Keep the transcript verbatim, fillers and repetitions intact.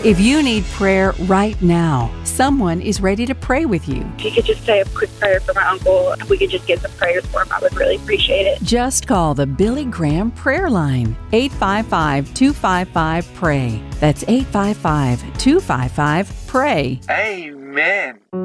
If you need prayer right now, someone is ready to pray with you. If you could just say a quick prayer for my uncle, if we could just get some prayers for him, I would really appreciate it. Just call the Billy Graham Prayer Line, eight five five, two five five, P R A Y. That's eight five five, two five five, P R A Y. Amen.